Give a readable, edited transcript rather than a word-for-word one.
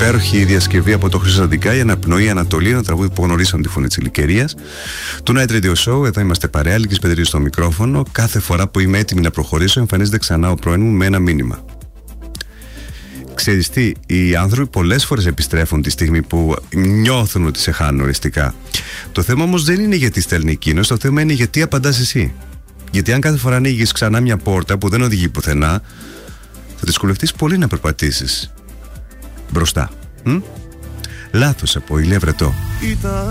υπέροχη διασκευή από το Χρήστο Αντικά, η Αναπνοή Ανατολή, ένα τραγούδι που γνωρίσαν τη φωνή της ηλικερίας. Το Night Radio Show, εδώ είμαστε παρέα, Λύκης Πετρίδης στο μικρόφωνο. Κάθε φορά που είμαι έτοιμη να προχωρήσω, εμφανίζεται ξανά ο πρώην μου με ένα μήνυμα. Ξέρεις τι, οι άνθρωποι πολλές φορές επιστρέφουν τη στιγμή που νιώθουν ότι σε χάνουν οριστικά. Το θέμα όμως δεν είναι γιατί στέλνει εκείνος, το θέμα είναι γιατί απαντάς εσύ. Γιατί αν κάθε φορά ανοίγεις ξανά μια πόρτα που δεν οδηγεί πουθενά, θα δυσκολευτείς πολύ να περπατήσεις μπροστά. Λάθος από Ηλία Βρετό.